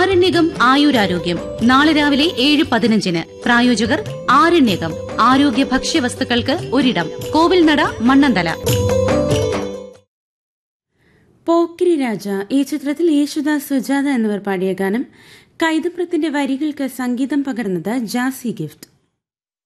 ആരണ്യകം ആയുരാരോഗ്യം നാളെ രാവിലെ 7:15. പ്രായോജകർ ആരണ്യകം ആരോഗ്യ ഭക്ഷ്യവസ്തുക്കൾക്ക് ഒരിടം. കോവിൽനട, മണ്ണന്തല. പോക്കിരി രാജ ഈ ചിത്രത്തിൽ യേശുദാസ്, സുജാത എന്നിവർ പാടിയ ഗാനം. കൈതപ്രത്തിന്റെ വരികൾക്ക് സംഗീതം പകർന്നത് ജാസി ഗിഫ്റ്റ്.